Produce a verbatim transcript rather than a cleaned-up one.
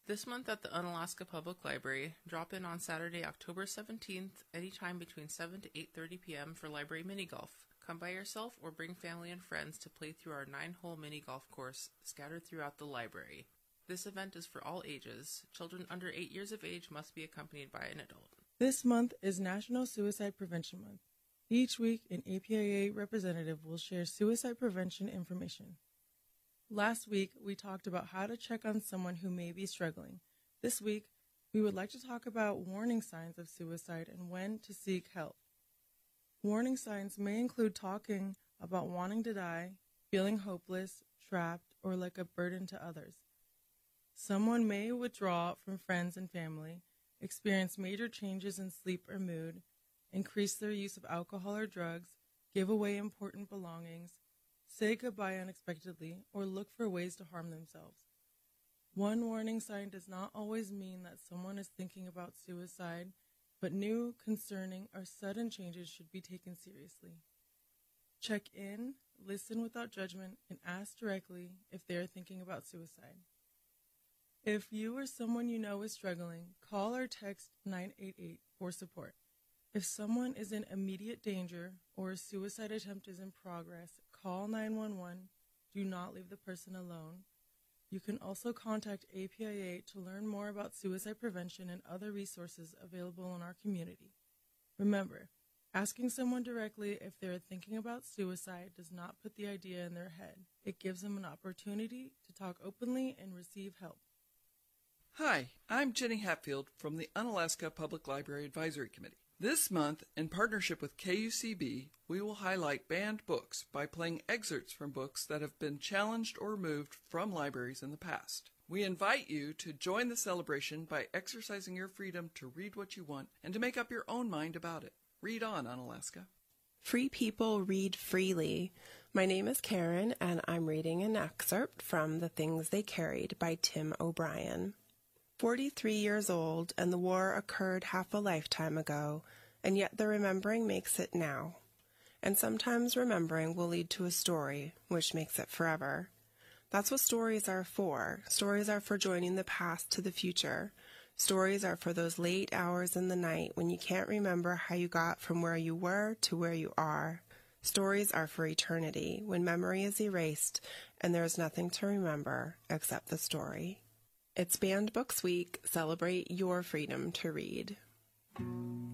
This month at the Unalaska Public Library, drop in on Saturday, October seventeenth, anytime between seven to eight thirty p.m. for library mini golf. Come by yourself or bring family and friends to play through our nine-hole mini golf course scattered throughout the library. This event is for all ages. Children under eight years of age must be accompanied by an adult. This month is National Suicide Prevention Month. Each week, an A P I A representative will share suicide prevention information. Last week, we talked about how to check on someone who may be struggling. This week, we would like to talk about warning signs of suicide and when to seek help. Warning signs may include talking about wanting to die, feeling hopeless, trapped, or like a burden to others. Someone may withdraw from friends and family, experience major changes in sleep or mood, increase their use of alcohol or drugs, give away important belongings, say goodbye unexpectedly, or look for ways to harm themselves. One warning sign does not always mean that someone is thinking about suicide, but new, concerning, or sudden changes should be taken seriously. Check in, listen without judgment, and ask directly if they are thinking about suicide. If you or someone you know is struggling, call or text nine eight eight for support. If someone is in immediate danger or a suicide attempt is in progress, call nine one one. Do not leave the person alone. You can also contact A P I A to learn more about suicide prevention and other resources available in our community. Remember, asking someone directly if they are thinking about suicide does not put the idea in their head. It gives them an opportunity to talk openly and receive help. Hi, I'm Jenny Hatfield from the Unalaska Public Library Advisory Committee. This month, in partnership with K U C B, we will highlight banned books by playing excerpts from books that have been challenged or removed from libraries in the past. We invite you to join the celebration by exercising your freedom to read what you want and to make up your own mind about it. Read on, Unalaska. Free people read freely. My name is Karen, and I'm reading an excerpt from The Things They Carried by Tim O'Brien. Forty-three years old, and the war occurred half a lifetime ago, and yet the remembering makes it now. And sometimes remembering will lead to a story, which makes it forever. That's what stories are for. Stories are for joining the past to the future. Stories are for those late hours in the night when you can't remember how you got from where you were to where you are. Stories are for eternity, when memory is erased and there is nothing to remember except the story. It's Banned Books Week. Celebrate your freedom to read.